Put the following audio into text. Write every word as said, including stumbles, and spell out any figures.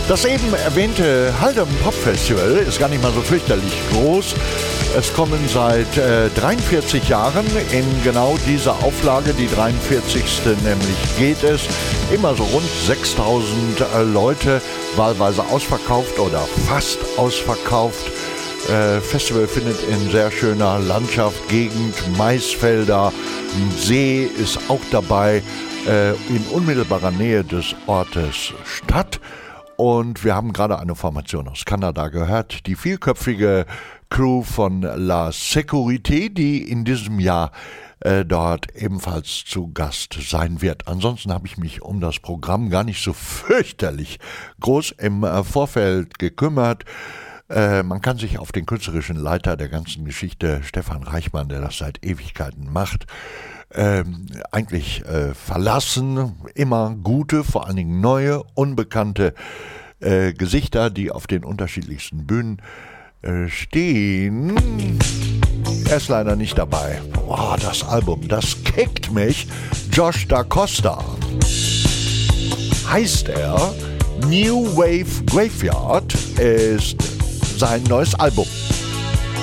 Das eben erwähnte Haldern Pop Festival ist gar nicht mal so fürchterlich groß. Es kommen seit äh, dreiundvierzig Jahren in genau dieser Auflage, die dreiundvierzigste nämlich geht es, immer so rund sechstausend äh, Leute, wahlweise ausverkauft oder fast ausverkauft. Äh, Festival findet in sehr schöner Landschaft, Gegend, Maisfelder, ein See ist auch dabei, äh, in unmittelbarer Nähe des Ortes statt. Und wir haben gerade eine Formation aus Kanada gehört, die vielköpfige Crew von La Sécurité, die in diesem Jahr äh, dort ebenfalls zu Gast sein wird. Ansonsten habe ich mich um das Programm gar nicht so fürchterlich groß im äh, Vorfeld gekümmert. Äh, man kann sich auf den künstlerischen Leiter der ganzen Geschichte, Stefan Reichmann, der das seit Ewigkeiten macht, Ähm, eigentlich äh, verlassen, immer gute, vor allen Dingen neue, unbekannte äh, Gesichter, die auf den unterschiedlichsten Bühnen äh, stehen. Er ist leider nicht dabei. Boah, das Album, das kickt mich. Josh Da Costa heißt er. New Wave Graveyard ist sein neues Album.